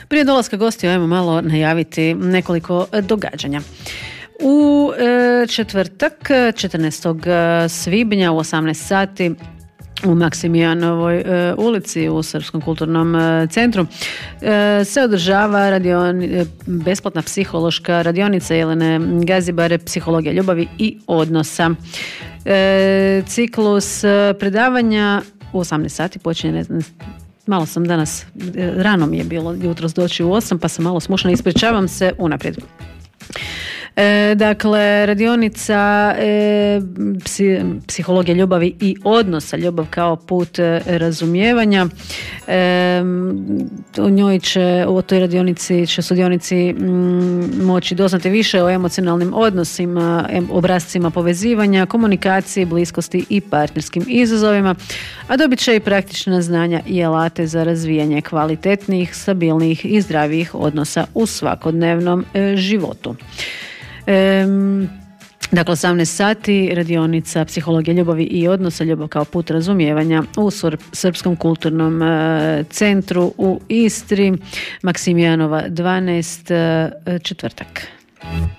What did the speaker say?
Prije dolaska gostiju ajmo malo najaviti nekoliko događanja. U četvrtak, 14. svibnja u 18 sati u Maksimijanovoj ulici u Srpskom kulturnom centru se održava besplatna psihološka radionica Jelene Gazibare, Psihologija ljubavi i odnosa. Ciklus predavanja u 18 sati počinje, malo sam danas, rano mi je bilo jutros doći u 8, pa sam malo smušana, ispričavam se unaprijed. Dakle, radionica Psihologija ljubavi i odnosa, ljubav kao put razumijevanja. U toj radionici će sudionici moći doznati više o emocionalnim odnosima, obrascima povezivanja, komunikaciji, bliskosti i partnerskim izazovima, a dobit će i praktična znanja i alate za razvijanje kvalitetnih, stabilnih i zdravijih odnosa u svakodnevnom životu. Dakle, 18 sati, radionica Psihologija ljubavi i odnosa, ljubav kao put razumijevanja u Srpskom kulturnom centru u Istri, Maksimijanova 12, četvrtak.